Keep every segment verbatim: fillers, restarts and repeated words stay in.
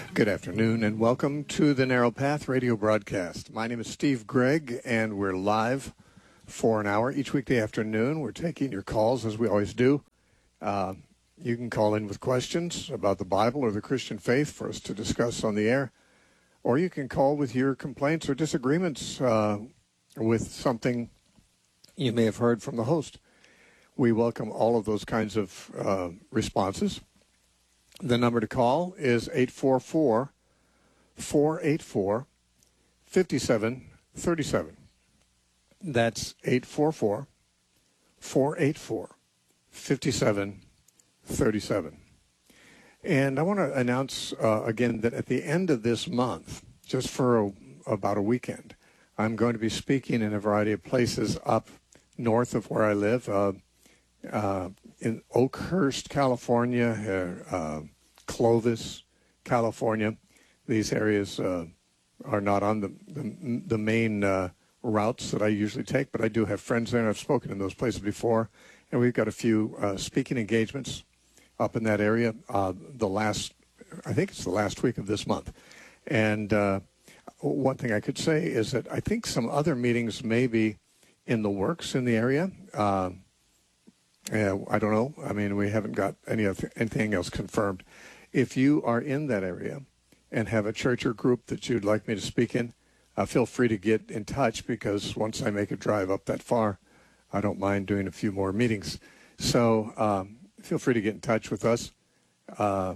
Good afternoon and welcome to the Narrow Path radio broadcast. My name is Steve Gregg and we're live for an hour each weekday afternoon. We're taking your calls as we always do. Uh, you can call in with questions about the Bible or the Christian faith for us to discuss on the air, or you can call with your complaints or disagreements uh, with something you may have heard from the host. We welcome all of those kinds of uh, responses. The number to call is eight four four, four eight four, five seven three seven. That's eight four four, four eight four, five seven three seven. And I want to announce uh, again that at the end of this month, just for a, about a weekend, I'm going to be speaking in a variety of places up north of where I live, uh, uh, in Oakhurst, California, uh, uh, Clovis, California. These areas uh, are not on the the, the main uh, routes that I usually take, but I do have friends there, and I've spoken in those places before. And we've got a few uh, speaking engagements up in that area. Uh, the last, I think it's the last week of this month. And uh, one thing I could say is that I think some other meetings may be in the works in the area. Uh, Yeah, I don't know. I mean, we haven't got any other, anything else confirmed. If you are in that area and have a church or group that you'd like me to speak in, uh, feel free to get in touch, because once I make a drive up that far, I don't mind doing a few more meetings. So um, feel free to get in touch with us, uh,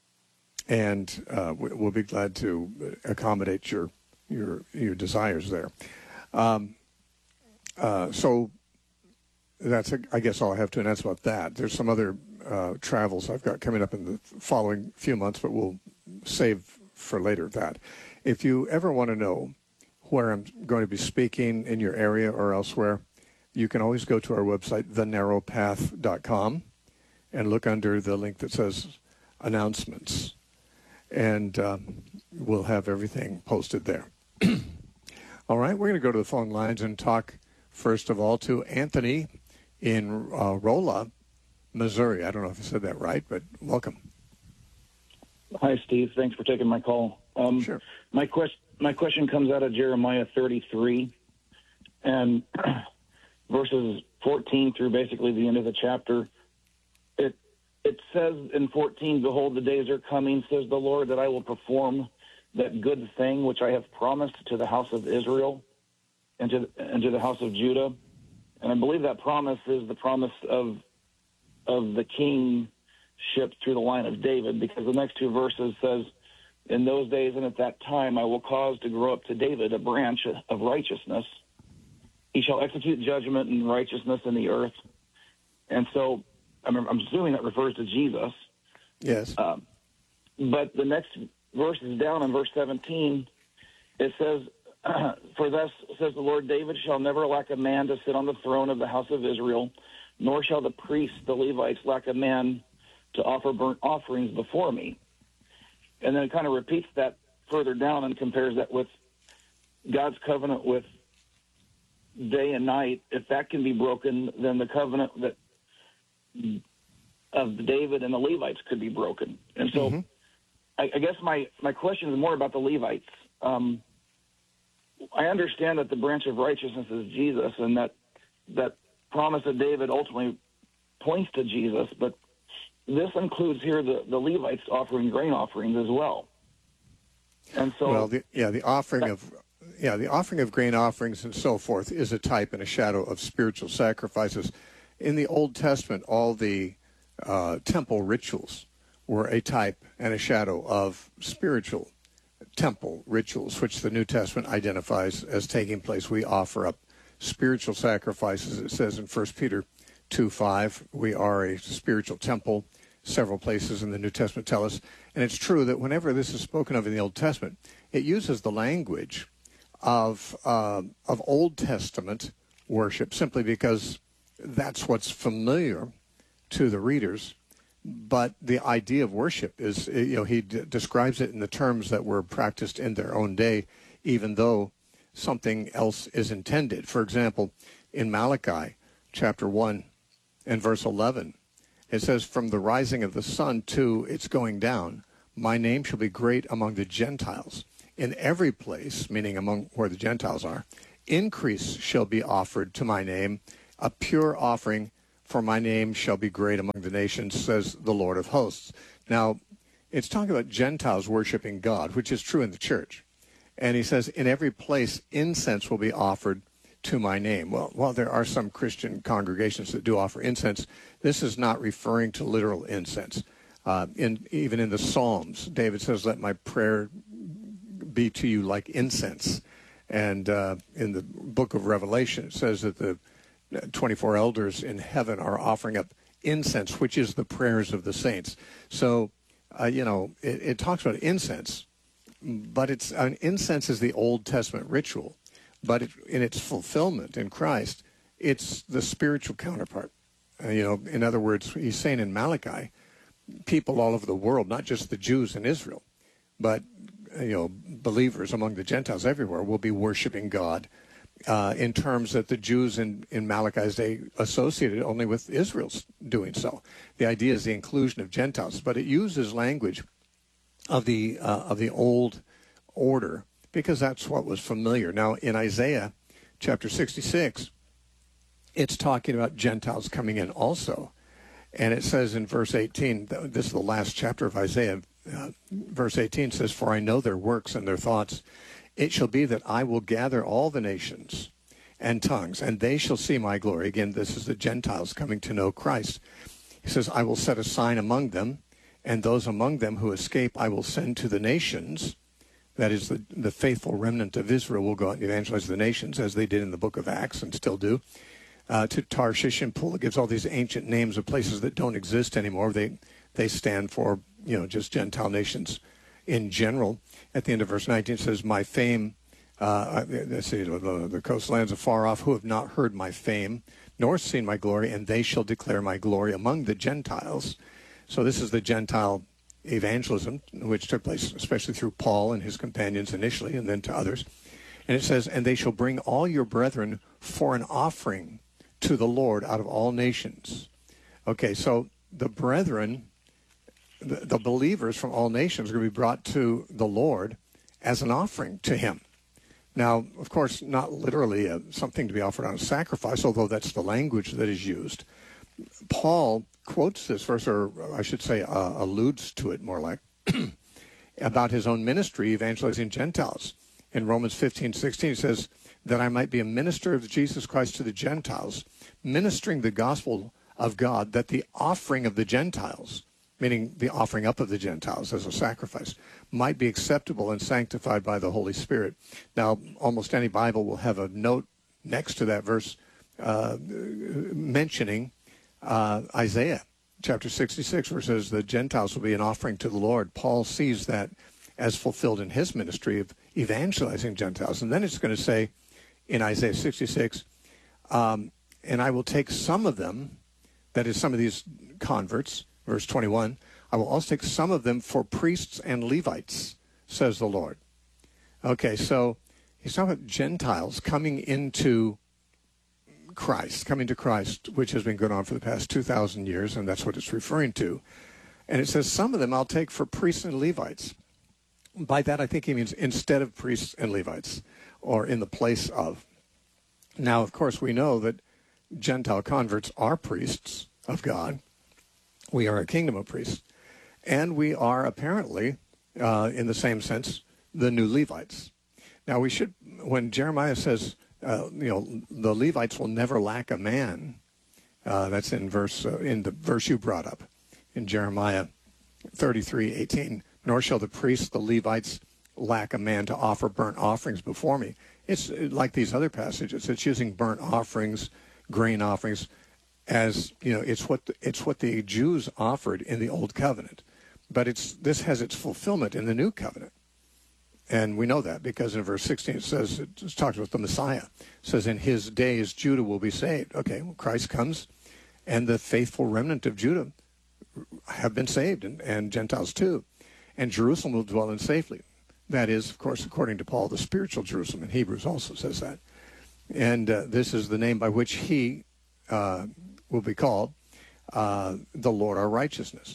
and uh, we'll be glad to accommodate your your your desires there. Um, uh, so. That's, I guess, all I have to announce about that. There's some other uh, travels I've got coming up in the following few months, but we'll save for later that. If you ever want to know where I'm going to be speaking in your area or elsewhere, you can always go to our website, the narrow path dot com, and look under the link that says announcements. And um, we'll have everything posted there. All right, we're going to go to the phone lines and talk, first of all, to Anthony in uh, Rolla, Missouri. I don't know if I said that right, but welcome. Hi, Steve. Thanks for taking my call. Um, sure. My, quest- my question comes out of Jeremiah thirty-three, and verses fourteen through basically the end of the chapter. It it says in fourteen, "Behold, the days are coming, says the Lord, that I will perform that good thing which I have promised to the house of Israel and to, and to the house of Judah." And I believe that promise is the promise of of the kingship through the line of David, because the next two verses says, "In those days and at that time I will cause to grow up to David a branch of righteousness. He shall execute judgment and righteousness in the earth." And so I'm, I'm assuming that refers to Jesus. Yes. Um, but the next verse is down in verse seventeen. It says, "For thus says the Lord, David shall never lack a man to sit on the throne of the house of Israel, nor shall the priests, the Levites, lack a man to offer burnt offerings before me." And then it kind of repeats that further down and compares that with God's covenant with day and night. If that can be broken, then the covenant that of David and the Levites could be broken. And so mm-hmm. I, I guess my, my question is more about the Levites. Um, I understand that the branch of righteousness is Jesus, and that that promise of David ultimately points to Jesus, but this includes here the, the Levites offering grain offerings as well. And so, well, the, yeah, the offering that, of yeah, the offering of grain offerings and so forth is a type and a shadow of spiritual sacrifices. In the Old Testament, all the uh, temple rituals were a type and a shadow of spiritual temple rituals, which the New Testament identifies as taking place. We offer up spiritual sacrifices. It says in First Peter two five, we are a spiritual temple. Several places in the New Testament tell us. And it's true that whenever this is spoken of in the Old Testament, it uses the language of uh, of Old Testament worship, simply because that's what's familiar to the readers. But the idea of worship is, you know, he d- describes it in the terms that were practiced in their own day, even though something else is intended. For example, in Malachi chapter one and verse eleven, it says, "From the rising of the sun to its going down, my name shall be great among the Gentiles. In every place, meaning among where the Gentiles are, increase shall be offered to my name, a pure offering, for my name shall be great among the nations, says the Lord of hosts. Now, it's talking about Gentiles worshiping God, which is true in the church. And he says, in every place, incense will be offered to my name. Well, while there are some Christian congregations that do offer incense, this is not referring to literal incense. Uh, in, even in the Psalms, David says, let my prayer be to you like incense. And uh, in the book of Revelation, it says that the twenty-four elders in heaven are offering up incense, which is the prayers of the saints. So, uh, you know, it, it talks about incense, but it's an incense is the Old Testament ritual, but it, in its fulfillment in Christ, it's the spiritual counterpart. Uh, you know, in other words, he's saying in Malachi, people all over the world, not just the Jews in Israel, but, you know, believers among the Gentiles everywhere will be worshiping God uh, in terms that the Jews in, in Malachi's day associated only with Israel's doing so. The idea is the inclusion of Gentiles, but it uses language of the uh, of the old order because that's what was familiar. Now, in Isaiah chapter sixty-six, it's talking about Gentiles coming in also. And it says in verse eighteen, this is the last chapter of Isaiah, uh, verse eighteen says, for I know their works and their thoughts. It shall be that I will gather all the nations and tongues, and they shall see my glory. Again, this is the Gentiles coming to know Christ. He says, I will set a sign among them, and those among them who escape I will send to the nations. That is, the, the faithful remnant of Israel will go out and evangelize the nations, as they did in the book of Acts and still do. Uh, to Tarshish and Pula, gives all these ancient names of places that don't exist anymore. They they stand for, you know, just Gentile nations in general. At the end of verse nineteen, it says, my fame, uh, let's see, the, the coastlands afar off, who have not heard my fame, nor seen my glory, and they shall declare my glory among the Gentiles. So this is the Gentile evangelism, which took place especially through Paul and his companions initially, and then to others. And it says, and they shall bring all your brethren for an offering to the Lord out of all nations. Okay, so the brethren, the, the believers from all nations are going to be brought to the Lord as an offering to him. Now, of course, not literally a, something to be offered on a sacrifice, although that's the language that is used. Paul quotes this verse, or I should say uh, alludes to it more like, about his own ministry evangelizing Gentiles. In Romans fifteen sixteen, he says, that I might be a minister of Jesus Christ to the Gentiles, ministering the gospel of God, that the offering of the Gentiles, meaning the offering up of the Gentiles as a sacrifice, might be acceptable and sanctified by the Holy Spirit. Now, almost any Bible will have a note next to that verse uh, mentioning uh, Isaiah chapter sixty-six, where it says the Gentiles will be an offering to the Lord. Paul sees that as fulfilled in his ministry of evangelizing Gentiles. And then it's going to say, in Isaiah sixty-six, um, and I will take some of them, that is some of these converts, verse twenty-one, I will also take some of them for priests and Levites, says the Lord. Okay, so he's talking about Gentiles coming into Christ, coming to Christ, which has been going on for the past two thousand years, and that's what it's referring to. And it says some of them I'll take for priests and Levites. By that, I think he means instead of priests and Levites, or in the place of. Now, of course, we know that Gentile converts are priests of God. We are a kingdom of priests. And we are apparently, uh, in the same sense, the new Levites. Now, we should, when Jeremiah says, uh, you know, the Levites will never lack a man, uh, that's in verse uh, in the verse you brought up, in Jeremiah thirty-three eighteen. Nor shall the priests, the Levites, lack a man to offer burnt offerings before me. It's like these other passages. It's using burnt offerings, grain offerings, as, you know, it's what the, it's what the Jews offered in the Old Covenant. But it's this has its fulfillment in the New Covenant. And we know that because in verse sixteen it says, it talks about the Messiah. It says, in his days Judah will be saved. Okay, well, Christ comes, and the faithful remnant of Judah have been saved, and, and Gentiles too. And Jerusalem will dwell in safety. That is, of course, according to Paul, the spiritual Jerusalem. In Hebrews also says that. And uh, this is the name by which he uh, will be called, uh, the Lord our righteousness.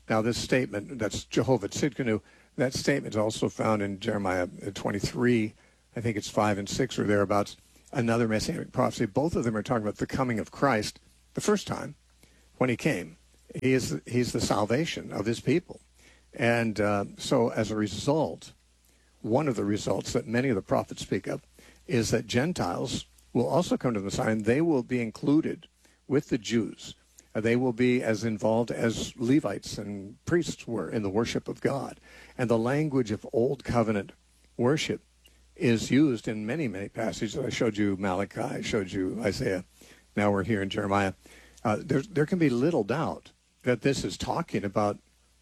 Now, this statement, that's Jehovah Tzidkenu, that statement is also found in Jeremiah twenty-three, I think it's five and six or thereabouts, another messianic prophecy. Both of them are talking about the coming of Christ the first time when he came. He is he's the salvation of his people. And uh, so as a result, one of the results that many of the prophets speak of is that Gentiles will also come to the Messiah, and they will be included with the Jews. Uh, they will be as involved as Levites and priests were in the worship of God. And the language of Old Covenant worship is used in many, many passages. I showed you Malachi, I showed you Isaiah. Now we're here in Jeremiah. Uh, there, there can be little doubt that this is talking about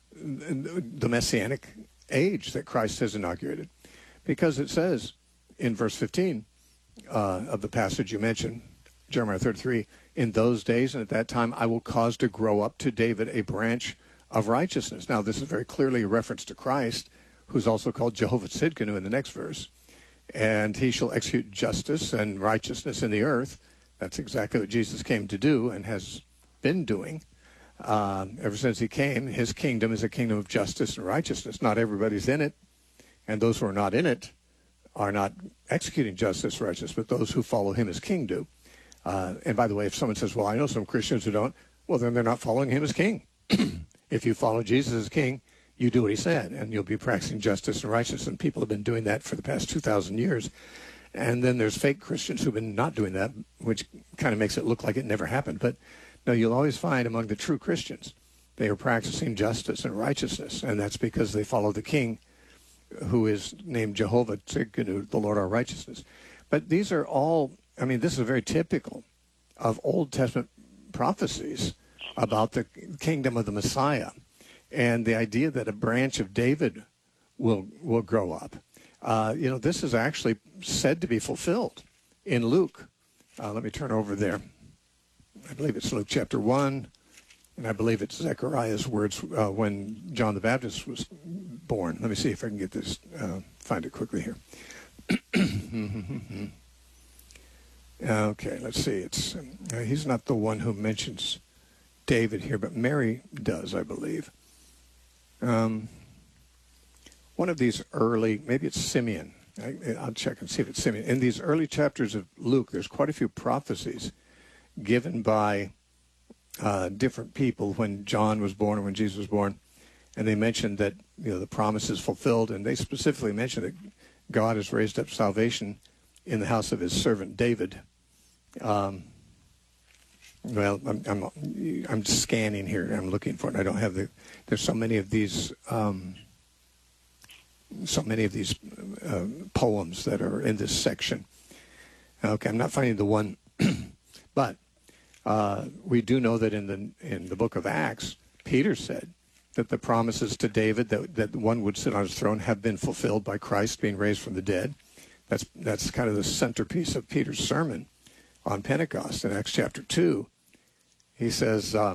the Messianic age that Christ has inaugurated. Because it says in verse fifteen uh, of the passage you mentioned, Jeremiah thirty-three, in those days and at that time I will cause to grow up to David a branch of righteousness. Now this is very clearly a reference to Christ, who's also called Jehovah Tzidkenu in the next verse. And he shall execute justice and righteousness in the earth. That's exactly what Jesus came to do and has been doing. Uh, ever since he came, his kingdom is a kingdom of justice and righteousness. Not everybody's in it, and those who are not in it are not executing justice and righteousness, but those who follow him as king do. Uh, and by the way, if someone says, well, I know some Christians who don't, well, then they're not following him as king. If you follow Jesus as king, you do what he said, and you'll be practicing justice and righteousness, and people have been doing that for the past two thousand years. And then there's fake Christians who've been not doing that, which kind of makes it look like it never happened. But no, you'll always find among the true Christians, they are practicing justice and righteousness, and that's because they follow the king who is named Jehovah Tzidkenu, the Lord our righteousness. But these are all, I mean, this is very typical of Old Testament prophecies about the kingdom of the Messiah and the idea that a branch of David will will grow up. Uh, you know, this is actually said to be fulfilled in Luke. Uh, let me turn over there. I believe it's Luke chapter one, and I believe it's Zechariah's words uh, when John the Baptist was born. Let me see if I can get this, uh, find it quickly here. Okay, let's see. It's uh, he's not the one who mentions David here, but Mary does, I believe. Um, one of these early, maybe it's Simeon. I, I'll check and see if it's Simeon. In these early chapters of Luke, there's quite a few prophecies given by uh, different people when John was born or when Jesus was born, and they mentioned that, you know, the promise is fulfilled, and they specifically mentioned that God has raised up salvation in the house of his servant David. Um, well, I'm, I'm I'm scanning here. I'm looking for it. I don't have the. There's so many of these. Um, so many of these uh, poems that are in this section. Okay, I'm not finding the one, but uh, we do know that in the in the book of Acts, Peter said that the promises to David that that one would sit on his throne have been fulfilled by Christ being raised from the dead. That's that's kind of the centerpiece of Peter's sermon on Pentecost in Acts chapter two. He says, uh,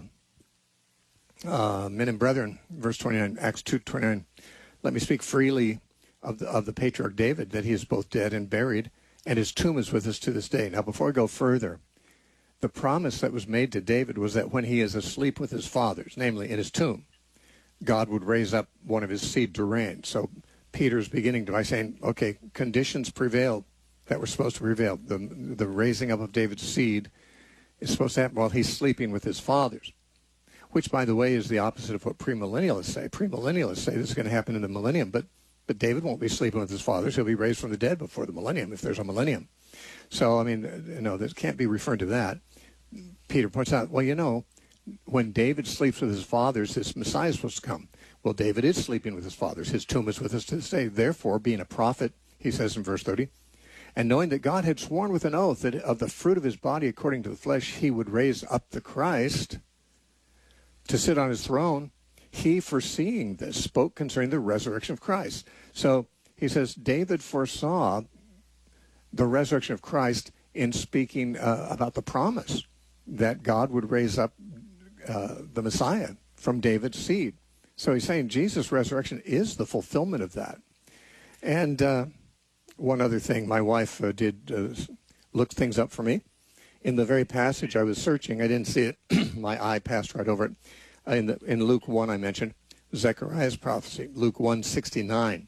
uh, "Men and brethren," verse twenty-nine, Acts two twenty-nine. Let me speak freely of the, of the patriarch David, that he is both dead and buried, and his tomb is with us to this day. Now, before I go further, the promise that was made to David was that when he is asleep with his fathers, namely in his tomb, God would raise up one of his seed to reign. So Peter's beginning by saying, okay, conditions prevailed that were supposed to prevail. The, the raising up of David's seed is supposed to happen while he's sleeping with his fathers. Which, by the way, is the opposite of what premillennialists say. Premillennialists say this is going to happen in the millennium, but but David won't be sleeping with his fathers. He'll be raised from the dead before the millennium, if there's a millennium. So, I mean, you know, that can't be referring to that. Peter points out, well, you know, when David sleeps with his fathers, his Messiah is supposed to come. Well, David is sleeping with his fathers. His tomb is with us to this day. Therefore, being a prophet, he says in verse thirty, and knowing that God had sworn with an oath that of the fruit of his body according to the flesh he would raise up the Christ to sit on his throne, he, foreseeing this, spoke concerning the resurrection of Christ. So he says David foresaw the resurrection of Christ in speaking uh, about the promise that God would raise up uh, the Messiah from David's seed. So he's saying Jesus' resurrection is the fulfillment of that. And uh, one other thing, my wife uh, did uh, look things up for me. In the very passage I was searching, I didn't see it. My eye passed right over it. Uh, in, the, in Luke one I mentioned, Zechariah's prophecy, Luke one sixty-nine.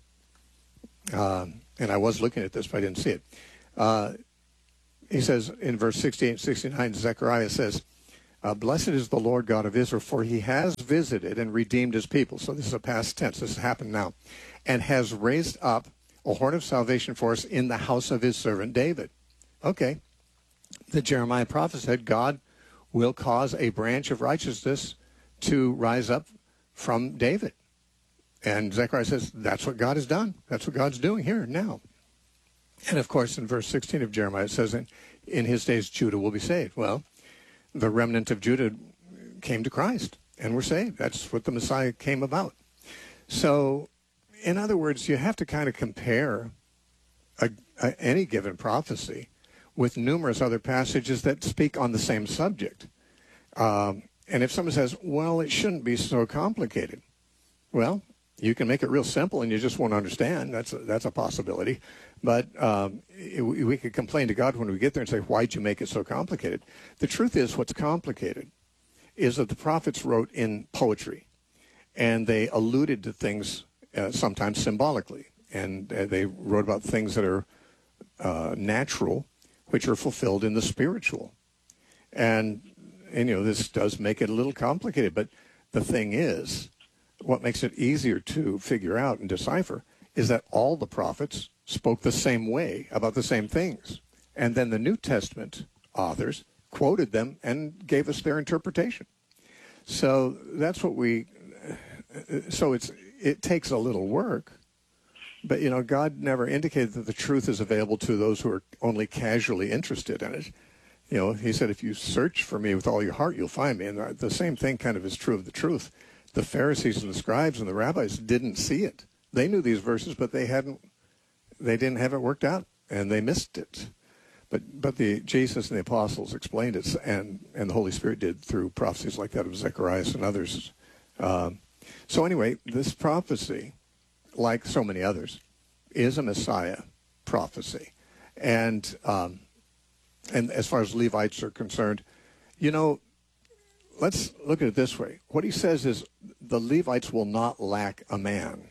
Um, and I was looking at this, but I didn't see it. Uh, he says in verse sixty-eight and sixty-nine, Zechariah says, uh, blessed is the Lord God of Israel, for he has visited and redeemed his people. So this is a past tense. This has happened now. And has raised up a horn of salvation for us in the house of his servant David. Okay. The Jeremiah prophet said God will cause a branch of righteousness to rise up from David. And Zechariah says, that's what God has done. That's what God's doing here now. And, of course, in verse sixteen of Jeremiah, it says, in, in his days, Judah will be saved. Well, the remnant of Judah came to Christ and were saved. That's what the Messiah came about. So, in other words, you have to kind of compare a, a, any given prophecy with numerous other passages that speak on the same subject. Um, and if someone says, well, it shouldn't be so complicated, well, you can make it real simple and you just won't understand. That's a, that's a possibility. But um, it, we could complain to God when we get there and say, why'd you make it so complicated? The truth is, what's complicated is that the prophets wrote in poetry, and they alluded to things uh, sometimes symbolically. And uh, they wrote about things that are uh, natural, which are fulfilled in the spiritual. And, and, you know, this does make it a little complicated. But the thing is, what makes it easier to figure out and decipher is that all the prophets spoke the same way about the same things. And then the New Testament authors quoted them and gave us their interpretation. So that's what we, so it's, it takes a little work. But, you know, God never indicated that the truth is available to those who are only casually interested in it. You know, he said, if you search for me with all your heart, you'll find me. And the same thing kind of is true of the truth. The Pharisees and the scribes and the rabbis didn't see it. They knew these verses, but they hadn't, they didn't have it worked out, and they missed it. But but the Jesus and the apostles explained it, and, and the Holy Spirit did through prophecies like that of Zechariah and others. Um, so anyway, this prophecy, like so many others, is a Messiah prophecy. And um, and as far as Levites are concerned, you know, let's look at it this way. What he says is the Levites will not lack a man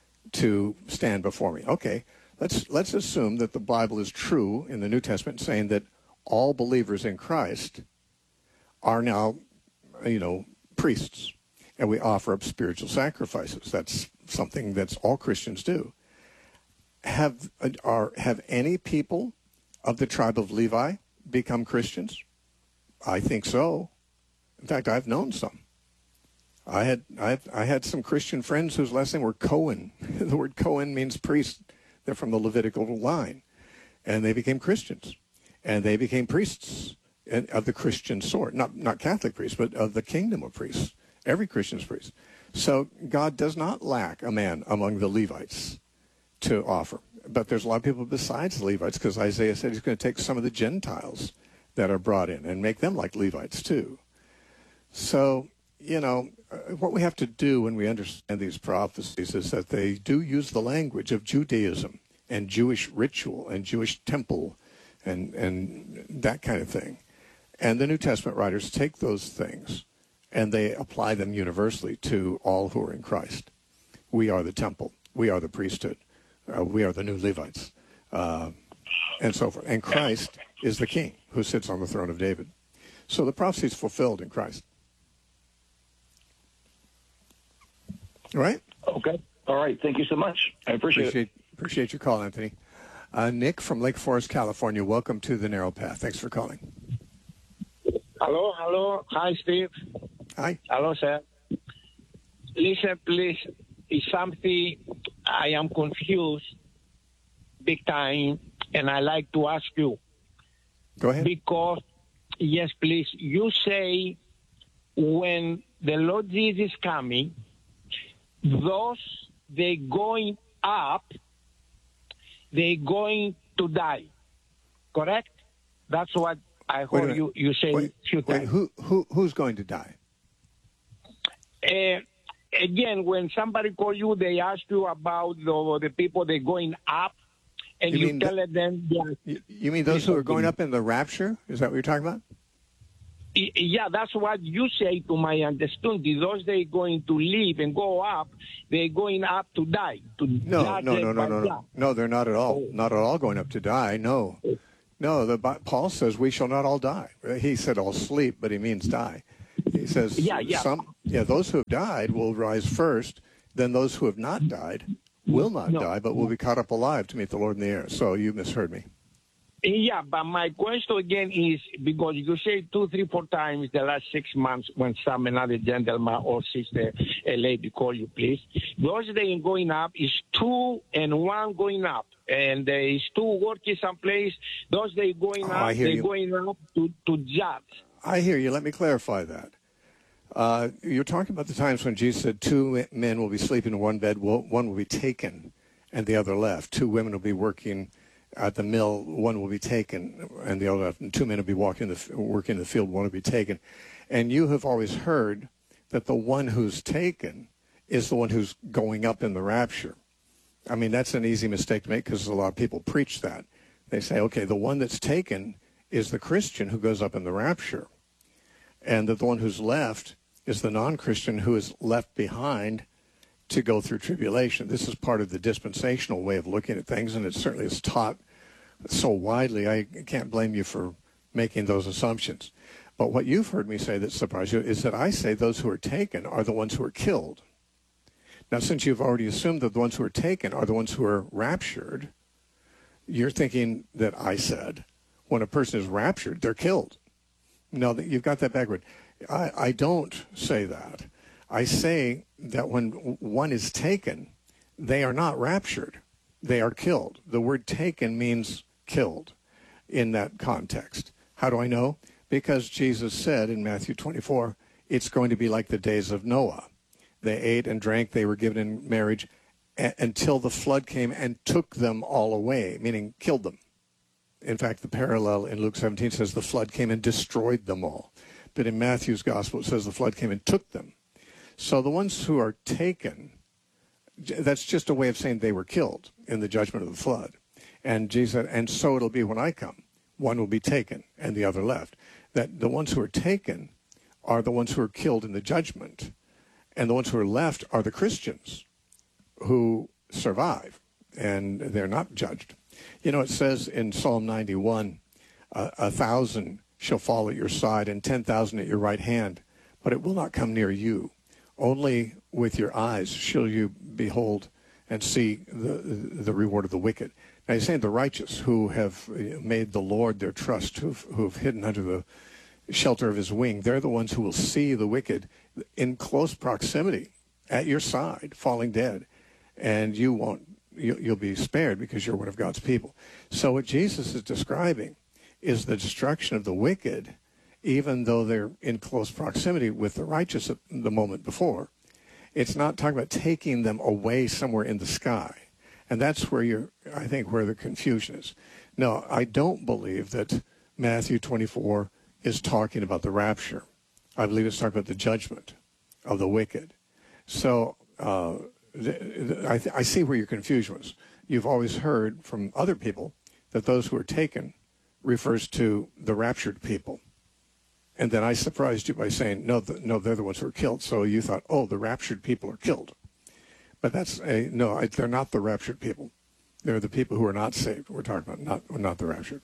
to stand before me. Okay, let's let's assume that the Bible is true in the New Testament, saying that all believers in Christ are now, you know, priests, and we offer up spiritual sacrifices. That's something that's all Christians do. Have are have any people of the tribe of Levi become Christians? I think so. In fact, I've known some. I had I've, I had some Christian friends whose last name were Cohen. The word Cohen means priest. They're from the Levitical line, and they became Christians, and they became priests of the Christian sort. Not not Catholic priests, but of the kingdom of priests. Every Christian's priest. So God does not lack a man among the Levites to offer. But there's a lot of people besides the Levites, because Isaiah said he's going to take some of the Gentiles that are brought in and make them like Levites too. So, you know, what we have to do when we understand these prophecies is that they do use the language of Judaism and Jewish ritual and Jewish temple and, and that kind of thing. And the New Testament writers take those things and they apply them universally to all who are in Christ. We are the temple. We are the priesthood. Uh, we are the new Levites, uh, and so forth. And Christ is the king who sits on the throne of David. So the prophecy is fulfilled in Christ. All right? Okay. All right. Thank you so much. I appreciate, appreciate it. Appreciate your call, Anthony. Uh, Nick from Lake Forest, California. Welcome to the Narrow Path. Thanks for calling. Hello, hello. Hi, Steve. Hi. Hello, sir. Listen, please. It's something I am confused big time, and I like to ask you. Go ahead. Because, yes, please, you say when the Lord Jesus is coming, those they going up, they going to die. Correct? That's what I heard you, you say wait, a few wait, times. who, who, who's going to die? Uh, again, when somebody call you, they ask you about the, the people they going up, and You you, mean tell the- them. They are, You, you mean those who are going up in the rapture? Is that what you're talking about? Yeah, that's what you say, to my understanding. Those they going to live and go up, they're going up to die. To No, no, no, no, no, no. No, they're not at all. Not at all going up to die. No. No, the, Paul says we shall not all die. He said all sleep, but he means die. He says yeah, yeah. some, yeah, those who have died will rise first. Then those who have not died will not no. die, but will be caught up alive to meet the Lord in the air. So you misheard me. Yeah, but my question again is, because you say two, three, four times the last six months when some another gentleman or sister, a lady call you, please. Those they going up is two and one going up. And there is two working someplace. Those they going oh, up, they're going up to, to judge. I hear you. Let me clarify that. Uh, you're talking about the times when Jesus said two men will be sleeping in one bed, one will be taken and the other left. Two women will be working at the mill, one will be taken and the other left. And two men will be walking the, working in the field, one will be taken. And you have always heard that the one who's taken is the one who's going up in the rapture. I mean, that's an easy mistake to make because a lot of people preach that. They say, okay, the one that's taken is the Christian who goes up in the rapture, and that the one who's left is the non-Christian who is left behind to go through tribulation. This is part of the dispensational way of looking at things, and it certainly is taught so widely. I can't blame you for making those assumptions. But what you've heard me say that surprised you is that I say those who are taken are the ones who are killed. Now, since you've already assumed that the ones who are taken are the ones who are raptured, you're thinking that I said when a person is raptured, they're killed. No, you've got that backward. I, I don't say that. I say that when one is taken, they are not raptured. They are killed. The word taken means killed in that context. How do I know? Because Jesus said in Matthew twenty-four, it's going to be like the days of Noah. They ate and drank, they were given in marriage a- until the flood came and took them all away, meaning killed them. In fact, the parallel in Luke seventeen says the flood came and destroyed them all. But in Matthew's gospel, it says the flood came and took them. So the ones who are taken, that's just a way of saying they were killed in the judgment of the flood. And Jesus said, and so it'll be when I come. One will be taken and the other left. That the ones who are taken are the ones who are killed in the judgment. And the ones who are left are the Christians who survive, and they're not judged. You know, it says in Psalm ninety-one, uh, a thousand shall fall at your side and ten thousand at your right hand, but it will not come near you. Only with your eyes shall you behold and see the, the reward of the wicked. Now he's saying the righteous who have made the Lord their trust, who've, who've hidden under the shelter of his wing, they're the ones who will see the wicked in close proximity at your side, falling dead, and you won't, you, you'll be spared because you're one of God's people. So what Jesus is describing is the destruction of the wicked, even though they're in close proximity with the righteous at the moment before. It's not talking about taking them away somewhere in the sky. And that's where you're, I think, where the confusion is. No, I don't believe that Matthew twenty-four is talking about the rapture. I believe it's talking about the judgment of the wicked. So uh, th- th- I, th- I see where your confusion was. You've always heard from other people that those who are taken refers to the raptured people. And then I surprised you by saying, no, the, no, they're the ones who are killed. So you thought, oh, the raptured people are killed. But that's a, no, I, they're not the raptured people. They're the people who are not saved. We're talking about not not the raptured.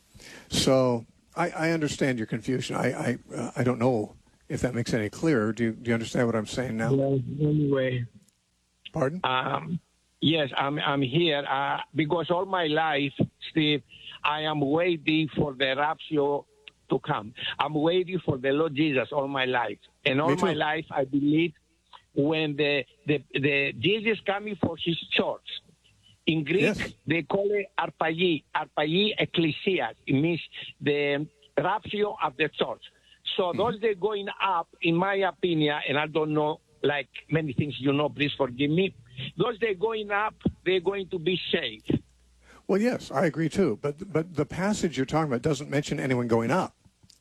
So I, I understand your confusion. I I, uh, I don't know if that makes any clearer. Do you, do you understand what I'm saying now? Well, anyway. Pardon? Um, yes, I'm I'm here uh, because all my life, Steve, I am waiting for the rapture to come. I'm waiting for the Lord Jesus all my life. And all my life, I believe when the, the, the Jesus coming for his church. In Greek, yes. They call it arpagi, arpagi ecclesia. It means the rapture of the church. So mm-hmm. those they're going up, in my opinion, and I don't know, like many things you know, please forgive me, those they're going up, they're going to be saved. Well, yes, I agree too. But but the passage you're talking about doesn't mention anyone going up.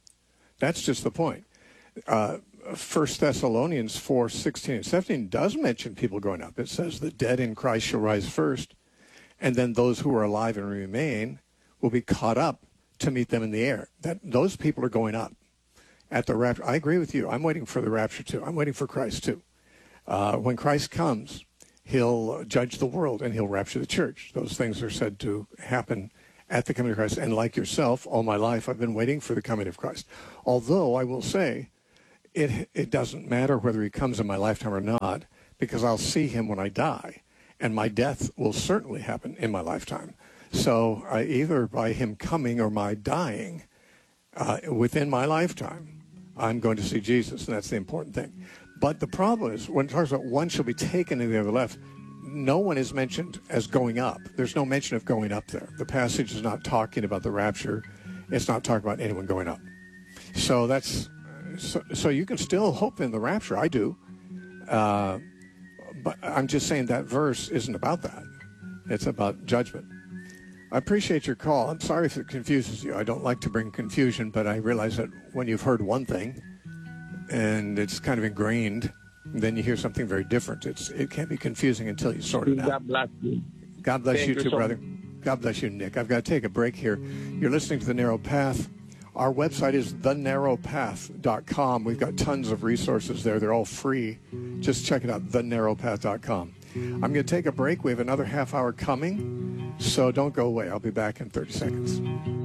That's just the point. Uh, First Thessalonians four, sixteen and seventeen does mention people going up. It says the dead in Christ shall rise first, and then those who are alive and remain will be caught up to meet them in the air. That those people are going up. at the rapture. I agree with you. I'm waiting for the rapture too. I'm waiting for Christ too. Uh, when Christ comes, he'll judge the world and he'll rapture the church. Those things are said to happen at the coming of Christ. And like yourself, all my life, I've been waiting for the coming of Christ. Although I will say, it it doesn't matter whether he comes in my lifetime or not, because I'll see him when I die. And my death will certainly happen in my lifetime. So uh, either by him coming or my dying, uh, within my lifetime, I'm going to see Jesus, and that's the important thing. But the problem is, when it talks about one shall be taken and the other left, no one is mentioned as going up. There's no mention of going up there. The passage is not talking about the rapture. It's not talking about anyone going up. So that's so, so you can still hope in the rapture. I do. Uh, but I'm just saying that verse isn't about that. It's about judgment. I appreciate your call. I'm sorry if it confuses you. I don't like to bring confusion, but I realize that when you've heard one thing and it's kind of ingrained, then you hear something very different. It's It can be confusing until you sort it out. God bless you. God bless Thank you you too, so brother. much. God bless you, Nick. I've got to take a break here. You're listening to The Narrow Path. Our website is the narrow path dot com. We've got tons of resources there. They're all free. Just check it out, the narrow path dot com. I'm going to take a break. We have another half hour coming, so don't go away. I'll be back in thirty seconds.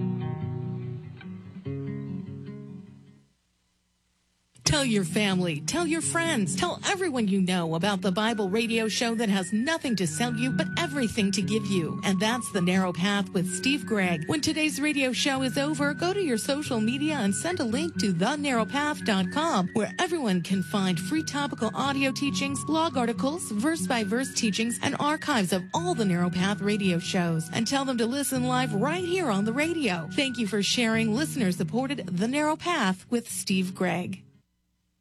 Tell your family, tell your friends, tell everyone you know about the Bible radio show that has nothing to sell you but everything to give you. And that's The Narrow Path with Steve Gregg. When today's radio show is over, go to your social media and send a link to the narrow path dot com, where everyone can find free topical audio teachings, blog articles, verse-by-verse teachings, and archives of all the Narrow Path radio shows. And tell them to listen live right here on the radio. Thank you for sharing listener-supported The Narrow Path with Steve Gregg.